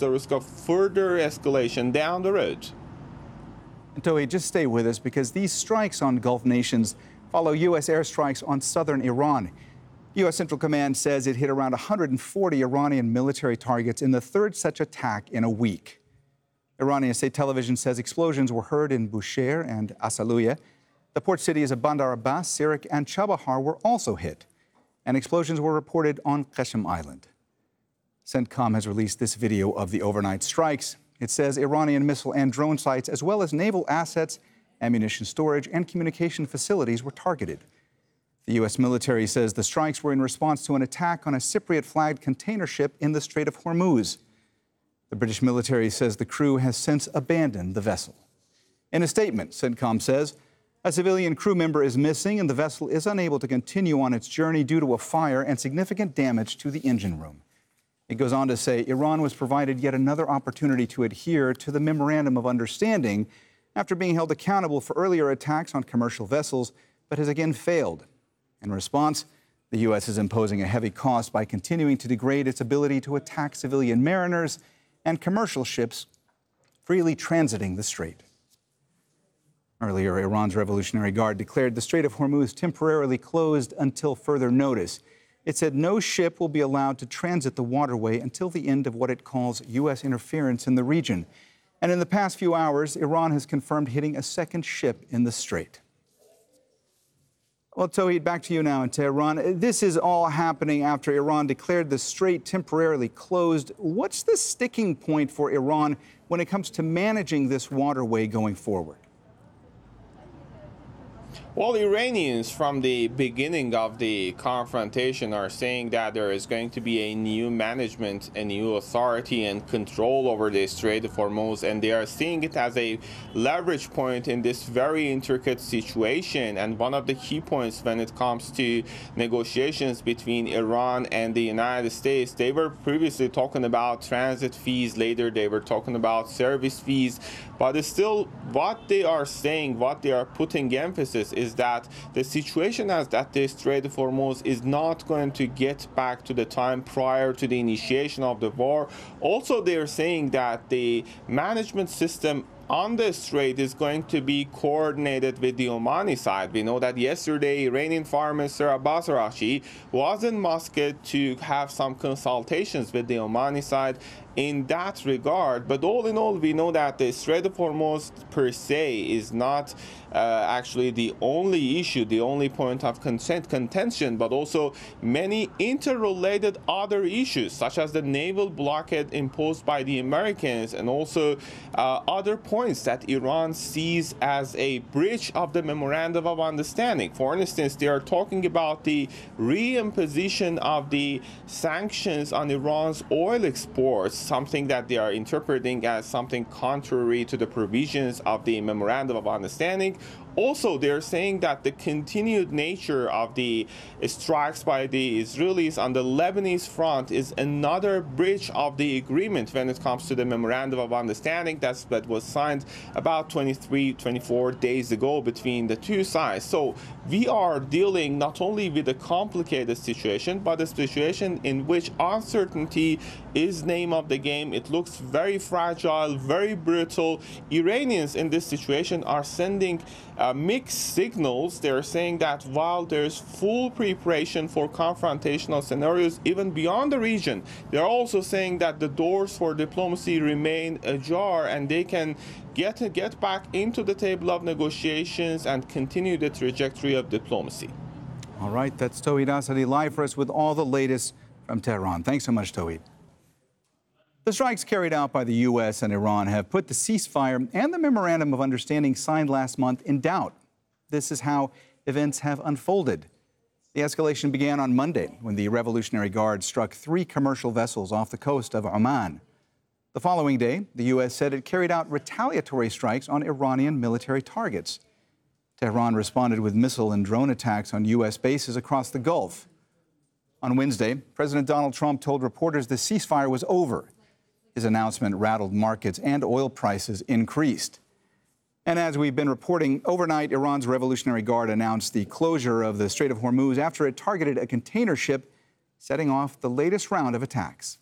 the risk of further escalation down the road. And Tohi, just stay with us because these strikes on Gulf nations follow U.S. airstrikes on southern Iran. U.S. Central Command says it hit around 140 Iranian military targets in the third such attack in a week. Iranian state television says explosions were heard in Bushehr and Asaluya. The port cities of Bandar Abbas, Sirak, and Chabahar were also hit, and explosions were reported on Qasem Island. CENTCOM has released this video of the overnight strikes. It says Iranian missile and drone sites, as well as naval assets, ammunition storage, and communication facilities were targeted. The U.S. military says the strikes were in response to an attack on a Cypriot-flagged container ship in the Strait of Hormuz. The British military says the crew has since abandoned the vessel. In a statement, CENTCOM says a civilian crew member is missing and the vessel is unable to continue on its journey due to a fire and significant damage to the engine room. It goes on to say Iran was provided yet another opportunity to adhere to the Memorandum of Understanding after being held accountable for earlier attacks on commercial vessels, but has again failed. In response, the U.S. is imposing a heavy cost by continuing to degrade its ability to attack civilian mariners and commercial ships freely transiting the strait. Earlier, Iran's Revolutionary Guard declared the Strait of Hormuz temporarily closed until further notice. It said no ship will be allowed to transit the waterway until the end of what it calls U.S. interference in the region. And in the past few hours, Iran has confirmed hitting a second ship in the strait. Well, Tawhid, back to you now in Tehran. This is all happening after Iran declared the strait temporarily closed. What's the sticking point for Iran when it comes to managing this waterway going forward? Well, Iranians from the beginning of the confrontation are saying that there is going to be a new management, a new authority and control over the Strait of Hormuz, and they are seeing it as a leverage point in this very intricate situation. And one of the key points when it comes to negotiations between Iran and the United States, they were previously talking about transit fees, later they were talking about service fees, but still what they are saying, what they are putting emphasis is that the situation as that the Strait of Hormuz is not going to get back to the time prior to the initiation of the war. Also, they are saying that the management system on the strait is going to be coordinated with the Omani side. We know that yesterday Iranian Foreign Minister Abbas Araghchi was in Muscat to have some consultations with the Omani side in that regard. But all in all, we know that the Strait of Hormuz per se is not actually the only issue, the only point of contention, but also many interrelated other issues, such as the naval blockade imposed by the Americans, and also other points that Iran sees as a breach of the Memorandum of Understanding. For instance, they are talking about the reimposition of the sanctions on Iran's oil exports, something that they are interpreting as something contrary to the provisions of the Memorandum of Understanding. Also, they're saying that the continued nature of the strikes by the Israelis on the Lebanese front is another breach of the agreement when it comes to the Memorandum of Understanding that was signed about 24 days ago between the two sides. So we are dealing not only with a complicated situation, but a situation in which uncertainty is name of the game. It looks very fragile, very brutal. Iranians in this situation are sending mixed signals. They're saying that while there's full preparation for confrontational scenarios even beyond the region, they're also saying that the doors for diplomacy remain ajar and they can get back into the table of negotiations and continue the trajectory of diplomacy. All right, that's Tawhid Asadi live for us with all the latest from Tehran. Thanks so much, Tawhid. The strikes carried out by the U.S. and Iran have put the ceasefire and the Memorandum of Understanding signed last month in doubt. This is how events have unfolded. The escalation began on Monday when the Revolutionary Guard struck 3 commercial vessels off the coast of Oman. The following day, the U.S. said it carried out retaliatory strikes on Iranian military targets. Tehran responded with missile and drone attacks on U.S. bases across the Gulf. On Wednesday, President Donald Trump told reporters the ceasefire was over. His announcement rattled markets and oil prices increased. And as we've been reporting, overnight, Iran's Revolutionary Guard announced the closure of the Strait of Hormuz after it targeted a container ship, setting off the latest round of attacks.